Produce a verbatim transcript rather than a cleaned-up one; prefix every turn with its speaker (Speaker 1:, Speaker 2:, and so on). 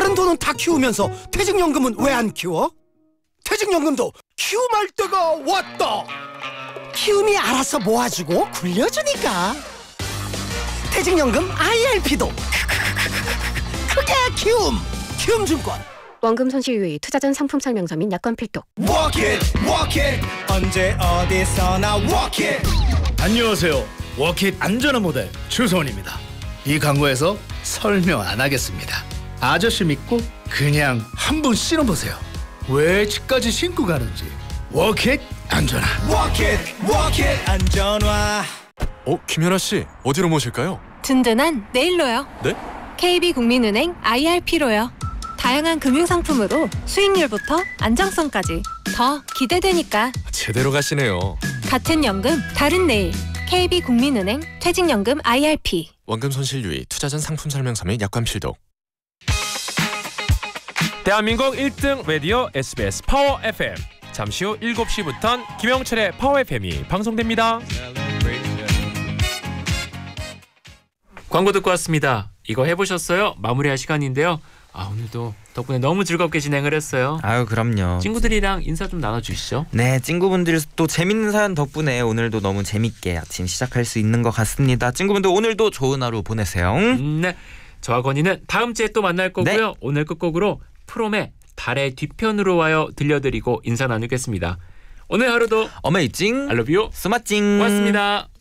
Speaker 1: 다른 돈은 다 키우면서 퇴직연금은 왜 안 키워? 퇴직연금도 키움할 때가 왔다. 키움이 알아서 모아주고 굴려주니까. 퇴직연금 아이알피도 크게 키움. 키움증권.
Speaker 2: 원금 손실 유의, 투자 전 상품 설명서 및 약관 필독.
Speaker 1: Walk it, walk it. 언제 어디서나 walk it.
Speaker 3: 안녕하세요. 워킷 안전한 모델 주소원입니다. 이 광고에서 설명 안 하겠습니다. 아저씨 믿고 그냥 한번 신어보세요. 왜 집까지 신고 가는지. 워킷 안전화.
Speaker 1: Walk it, walk it. 안전화.
Speaker 4: 어, 김연아 씨, 어디로 모실까요?
Speaker 5: 든든한 내일로요.
Speaker 4: 네?
Speaker 5: 케이비국민은행 아이알피로요. 다양한 금융상품으로 수익률부터 안정성까지 더 기대되니까.
Speaker 4: 제대로 가시네요.
Speaker 5: 같은 연금, 다른 내일. 케이비국민은행 퇴직연금 아이알피.
Speaker 4: 원금 손실 유의, 투자 전 상품 설명서 및 약관 필독.
Speaker 6: 대한민국 일 등 라디오 에스비에스 파워 에프엠. 잠시 후 일곱 시부터는 김영철의 파워 에프엠이 방송됩니다. 광고 듣고 왔습니다. 이거 해보셨어요? 마무리할 시간인데요. 아, 오늘도 덕분에 너무 즐겁게 진행을 했어요.
Speaker 7: 아유, 그럼요.
Speaker 6: 친구들이랑 인사 좀 나눠주시죠.
Speaker 7: 네, 친구분들 또 재밌는 사연 덕분에 오늘도 너무 재밌게 아침 시작할 수 있는 것 같습니다. 친구분들 오늘도 좋은 하루 보내세요.
Speaker 6: 음, 네, 저와 건이는 다음 주에 또 만날 거고요.
Speaker 7: 네.
Speaker 6: 오늘 끝곡으로 프롬의 달의 뒤편으로 와요 들려드리고 인사 나누겠습니다. 오늘 하루도
Speaker 7: 어메이징
Speaker 6: I love you
Speaker 7: 스마찡
Speaker 6: 고맙습니다.